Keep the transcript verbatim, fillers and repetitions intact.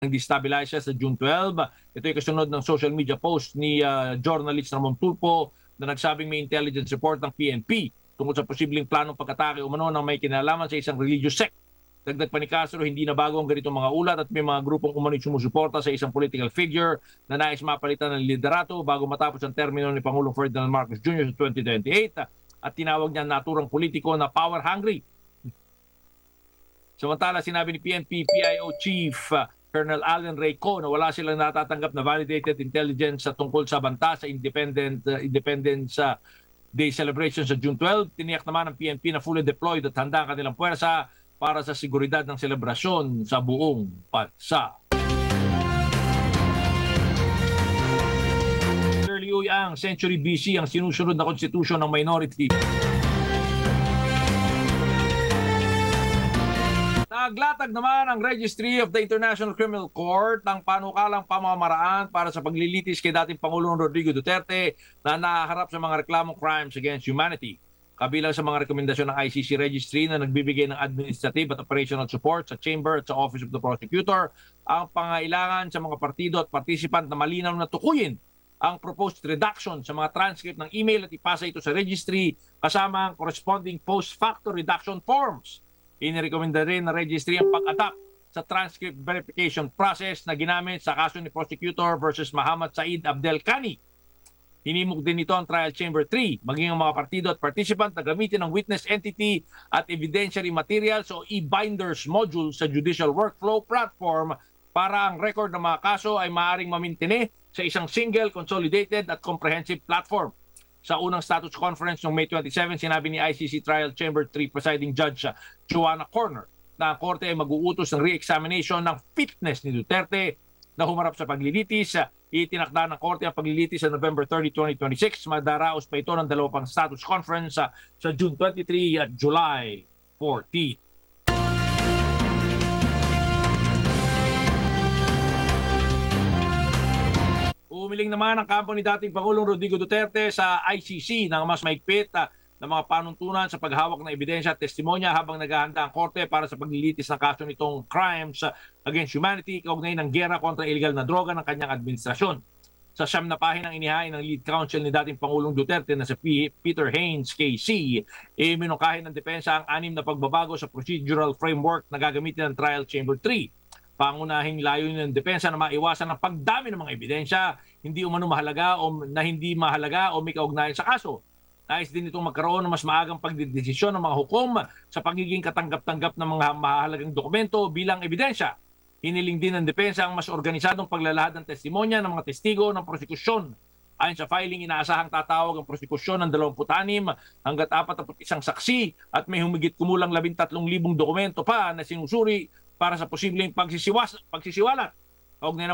ng destabilizer sa June twelve. Ito ay kasunod ng social media post ni uh, journalist Ramon Tulfo na nagsabing may intelligence report ng P N P tungkol sa posibleng planong pag-atake umano ng may kinalaman sa isang religious sect. Dagdag pa ni Castro, hindi na bago ang ganitong mga ulat at may mga grupong umano'y sumusuporta sa isang political figure na nais mapalitan ng liderato bago matapos ang termino ni Pangulong Ferdinand Marcos Junior sa twenty twenty-eight at tinawag niya naturang politiko na power hungry. Samantala, sinabi ni P N P P I O Chief uh, Colonel Allen Reyco na wala silang natatanggap na validated intelligence sa tungkol sa banta sa Independent, uh, Independence uh, Day celebration sa June twelve. Tiniyak naman ng P N P na fully deployed at handa ang kanilang puwersa para sa seguridad ng selebrasyon sa buong bansa. Shirley Uy Ang, Century B C ang sinusunod na konstitusyon ng minority. Naglatag naman ang Registry of the International Criminal Court ng panukalang pamamaraan para sa paglilitis kay dating Pangulong Rodrigo Duterte na nahaharap sa mga reklamong crimes against humanity. Kabilang sa mga rekomendasyon ng I C C Registry na nagbibigay ng administrative at operational support sa Chamber at sa Office of the Prosecutor ang pangailangan sa mga partido at participant na malinaw na tukuyin ang proposed reduction sa mga transcript ng email at ipasa ito sa registry kasama ang corresponding post-facto reduction forms. Inirekomenda rin na registry ang pag-adapt sa transcript verification process na ginamit sa kaso ni Prosecutor versus Muhammad Said Abdel Kani. Hinimok din ito ang Trial Chamber three, maging ang mga partido at participant na gamitin ng witness entity at evidentiary materials o e-binders module sa judicial workflow platform para ang record ng mga kaso ay maaaring mamintine sa isang single, consolidated at comprehensive platform. Sa unang status conference noong May twenty-seven, sinabi ni I C C Trial Chamber three Presiding Judge Joanna Corner na ang Korte ay mag-uutos ng re-examination ng fitness ni Duterte na humarap sa paglilitis. Itinakda ng Korte ang paglilitis sa November thirtieth, twenty twenty-six. Madaraos pa ito ng dalawang status conference sa June twenty-third at July fourteenth. Umiling naman ang kampo ni dating Pangulong Rodrigo Duterte sa I C C ng mas maigpit uh, na mga panuntunan sa paghawak ng ebidensya at testimonya habang naghahanda ang Korte para sa paglilitis ng kaso nitong crimes uh, against humanity kaugnay ng giyera kontra illegal na droga ng kanyang administrasyon. Sa siyam na pahinang inihain ng lead counsel ni dating Pangulong Duterte na si Peter Haynes K C, e minungkahin ng depensa ang anim na pagbabago sa procedural framework na gagamitin ng Trial Chamber three. Pangunahing layunin ng depensa na maiwasan ang pagdami ng mga ebidensya, hindi umano mahalaga o na hindi mahalaga o may kaugnayan sa kaso. Nais din itong magkaroon ng mas maagang pagdedesisyon ng mga hukom sa pagiging katanggap-tanggap ng mga mahalagang dokumento bilang ebidensya. Hiniling din ng depensa ang mas organisadong paglalahad ng testimonya ng mga testigo ng prosekusyon. Ayon sa filing, inaasahang tatawag ang prosekusyon ng dalawampu't-anim hanggat apat na isang saksi at may humigit kumulang labing tatlong libong dokumento pa na sinusuri para sa posibleng pagsisiwas, pagsisiwalat. Kaugnay